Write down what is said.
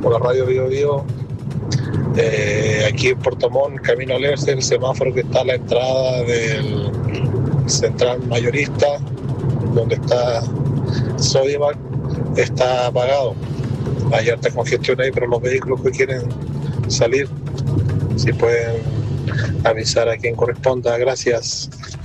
por la radio Bio Bio. Aquí en Puerto Montt, camino al Erce, el semáforo que está a la entrada del central mayorista, donde está Sodimac, está apagado. Hay harta congestión ahí, pero los vehículos que quieren salir, si pueden avisar a quien corresponda. Gracias.